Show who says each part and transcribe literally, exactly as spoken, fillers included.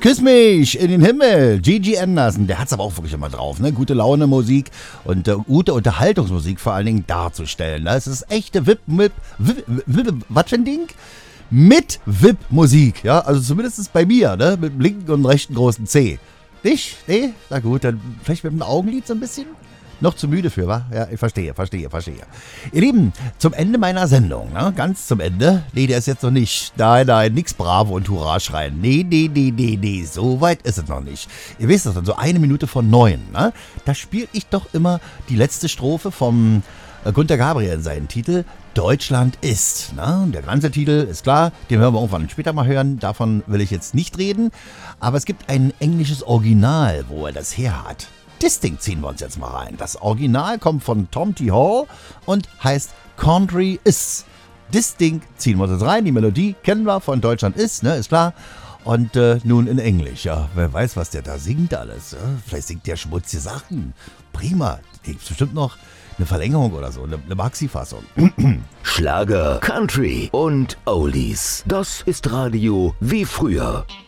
Speaker 1: Küss mich in den Himmel. Gigi Anderson, der hat's aber auch wirklich immer drauf, ne? Gute Laune Musik und äh, gute Unterhaltungsmusik vor allen Dingen darzustellen. Das ist echte Wip, Wip, Wip, Wip, was für ein Ding? Mit Wip-Musik, ja? Also zumindest bei mir, ne? Mit dem linken und rechten großen C. Nicht? Nee? Na gut, dann vielleicht mit dem Augenlid so ein bisschen? Noch zu müde für, wa? Ja, ich verstehe, verstehe, verstehe. Ihr Lieben, zum Ende meiner Sendung, ne? Ganz zum Ende. Nee, der ist jetzt noch nicht. Nein, nein, nix Bravo und Hurra schreien. Nee, nee, nee, nee, nee, so weit ist es noch nicht. Ihr wisst das dann, so eine Minute von neun, ne? Da spiele ich doch immer die letzte Strophe vom äh, Gunter Gabriel in seinen Titel Deutschland ist. Ne? Und der ganze Titel ist klar, den werden wir irgendwann später mal hören. Davon will ich jetzt nicht reden. Aber es gibt ein englisches Original, wo er das her hat. Das Ding ziehen wir uns jetzt mal rein. Das Original kommt von Tom T. Hall und heißt Country Is. Das Ding ziehen wir uns jetzt rein. Die Melodie kennen wir von Deutschland ist, ne, ist klar. Und äh, nun in Englisch. Ja, wer weiß, was der da singt alles. Ja? Vielleicht singt der schmutzige Sachen. Prima. Da gibt es bestimmt noch eine Verlängerung oder so, eine, eine Maxi-Fassung.
Speaker 2: Schlager, Country und Oldies. Das ist Radio wie früher.